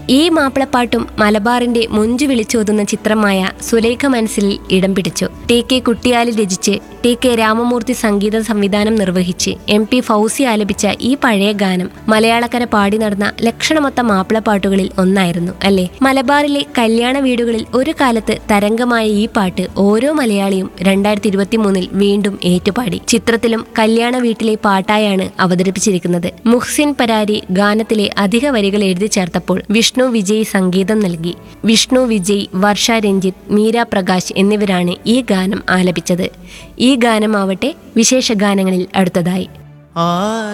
ഈ മാപ്പിളപ്പാട്ടും മലബാറിന്റെ മൊഞ്ചു വിളിച്ചോതുന്ന ചിത്രമായ സുലേഖ മനസ്സിൽ ഇടം പിടിച്ചു. TK കുട്ടിയാലി രചിച്ച് TK രാമമൂർത്തി സംഗീത സംവിധാനം നിർവഹിച്ച് MP ഫൗസി ആലപിച്ച ഈ പഴയ ഗാനം മലയാളക്കര പാടി നടന്ന ലക്ഷണമൊത്ത മാപ്പിളപ്പാട്ടുകളിൽ ഒന്നായിരുന്നു അല്ലേ? മലബാറിലെ കല്യാണ വീടുകളിൽ ഒരു കാലത്ത് തരംഗമായ ഈ പാട്ട് ഓരോ മലയാളിയും 2023 വീണ്ടും ഏറ്റുപാടി. ചിത്രത്തിലും കല്യാണ വീട്ടിലെ പാട്ടായാണ് അവതരിപ്പിച്ചിരിക്കുന്നത്. മുഹ്സിൻ പരാരി ഗാനത്തിലെ അധിക വരികൾ എഴുതി ചേർത്തപ്പോൾ വിഷ്ണു വിജയ് സംഗീതം നൽകി. വിഷ്ണു വിജയ്, വർഷ രഞ്ജിത്ത്, മീര പ്രകാശ് എന്നിവരാണ് ഈ ഗാനം ആലപിച്ചത്. ഈ ഗാനമാവട്ടെ വിശേഷ ഗാനങ്ങളിൽ അടുത്തതായി.